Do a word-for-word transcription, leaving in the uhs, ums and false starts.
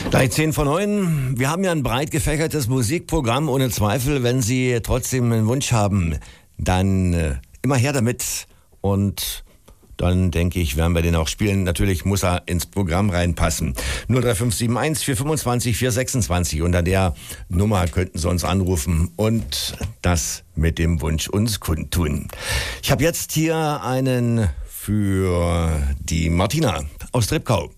Gleich zehn vor neun. Wir haben ja ein breit gefächertes Musikprogramm, ohne Zweifel. Wenn Sie trotzdem einen Wunsch haben, dann äh, immer her damit. Und dann denke ich, werden wir den auch spielen. Natürlich muss er ins Programm reinpassen. null drei fünf sieben eins vier fünfundzwanzig vier sechsundzwanzig. Unter der Nummer könnten Sie uns anrufen und das mit dem Wunsch uns kundtun. Ich habe jetzt hier einen für die Martina aus Treptow.